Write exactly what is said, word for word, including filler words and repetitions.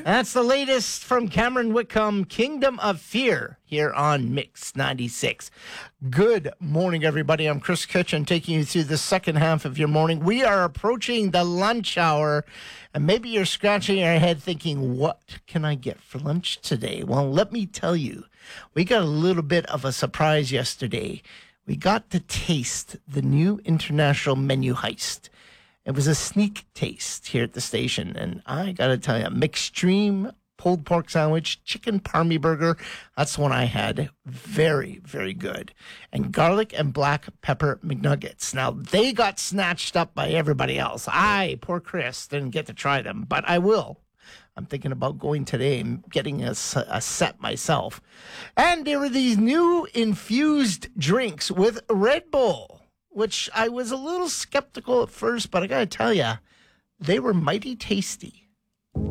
That's the latest from Cameron Whitcomb, Kingdom of Fear, here on Mix ninety-six. Good morning, everybody. I'm Chris Kitchen, taking you through the second half of your morning. We are approaching the lunch hour, and maybe you're scratching your head thinking, what can I get for lunch today? Well, let me tell you, we got a little bit of a surprise yesterday. We got to taste the new International Menu Heist. It was a sneak taste here at the station, and I got to tell you, McStream pulled pork sandwich, chicken parmy burger, that's the one I had. Very, very good. And garlic and black pepper McNuggets. Now, they got snatched up by everybody else. I, poor Chris, didn't get to try them, but I will. I'm thinking about going today and getting a, a set myself. And there were these new infused drinks with Red Bull, which I was a little skeptical at first, but I got to tell you, they were mighty tasty.